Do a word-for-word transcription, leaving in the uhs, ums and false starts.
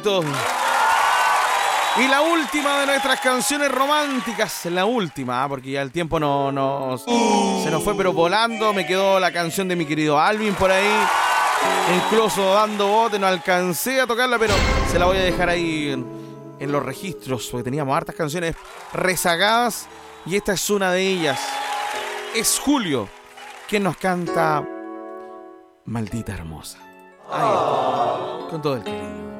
Julito. Y la última de nuestras canciones románticas, la última, porque ya el tiempo no, no se nos fue pero volando. Me quedó la canción de mi querido Alvin por ahí, incluso dando bote, no alcancé a tocarla, pero se la voy a dejar ahí en, en los registros, porque teníamos hartas canciones rezagadas y esta es una de ellas. Es Julio quien nos canta Maldita Hermosa. Ahí está, con todo el cariño.